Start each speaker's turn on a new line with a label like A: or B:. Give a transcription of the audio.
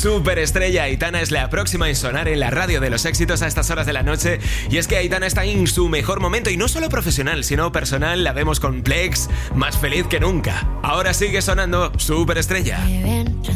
A: Superestrella Aitana es la próxima en sonar en la radio de los éxitos a estas horas de la noche. Y es que Aitana está en su mejor momento, y no solo profesional, sino personal. La vemos con Plex, más feliz que nunca. Ahora sigue sonando Superestrella.